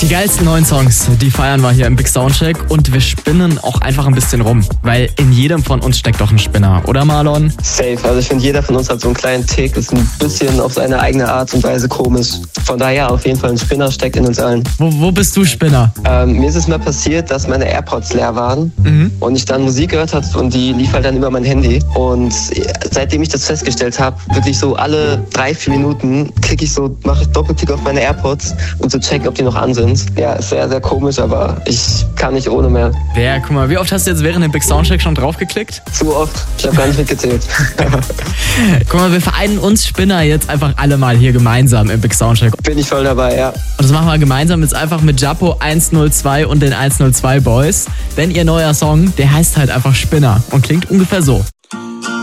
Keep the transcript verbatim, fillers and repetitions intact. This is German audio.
Die geilsten neuen Songs, die feiern wir hier im Big Soundcheck und wir spinnen auch einfach ein bisschen rum, weil in jedem von uns steckt doch ein Spinner, oder Marlon? Safe, also ich finde, jeder von uns hat so einen kleinen Tick, ist ein bisschen auf seine eigene Art und Weise komisch. Von daher auf jeden Fall ein Spinner steckt in uns allen. Wo, wo bist du Spinner? Ähm, mir ist es mal passiert, dass meine AirPods leer waren mhm. und ich dann Musik gehört habe und die lief halt dann über mein Handy. Und seitdem ich das festgestellt habe, wirklich so alle drei, vier Minuten klicke ich so, mache ich Doppelklick auf meine AirPods, um zu checken, ob die noch an sind. Ja, ist sehr, sehr komisch, aber ich kann nicht ohne mehr. Ja, guck mal, wie oft hast du jetzt während dem Big Soundcheck schon draufgeklickt? Zu oft. Ich habe gar nicht mitgezählt. Guck mal, wir vereinen uns Spinner jetzt einfach alle mal hier gemeinsam im Big Soundcheck. Bin ich voll dabei, ja. Und das machen wir gemeinsam jetzt einfach mit Japo eins null zwei und den eins null zwei Boys. Denn ihr neuer Song, der heißt halt einfach Spinner und klingt ungefähr so.